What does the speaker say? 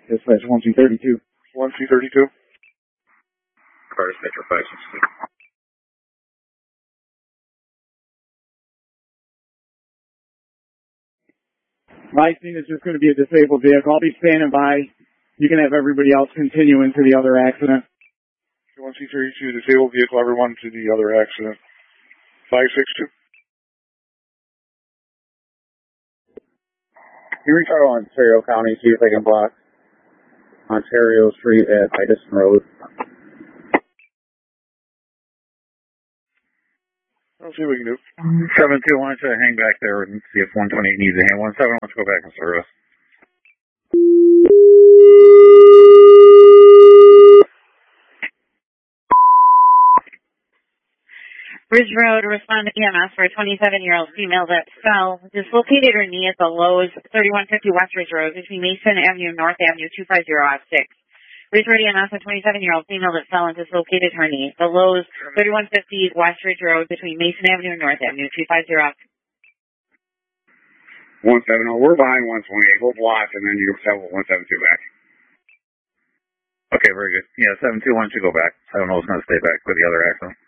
Dispatch 1232. 1232. Cars Metro 562. My scene is just going to be a disabled vehicle. I'll be standing by. You can have everybody else continue into the other accident. 1C32, disabled vehicle, everyone to the other accident. 562. You reach out to Ontario County, see if they can block Ontario Street at Idison Road. I'll see what we can do. 7-2, why don't you hang back there and see if 128 needs a hand. 17, why don't you go back and service. Bridge Road, respond to EMS for a 27-year-old female that fell, dislocated her knee at the Lowe's 3150 West Ridge Road between Mason Avenue and North Avenue 250 F6. Bridge Road EMS, a 27-year-old female that fell and dislocated her knee at the Lowe's 3150 West Ridge Road between Mason Avenue and North Avenue 250 F6. 170, we're behind 128. We'll block and then you have 172 back. Okay, very good. Yeah, 7-2, why don't you go back? I don't know what's going to stay back with the other accident.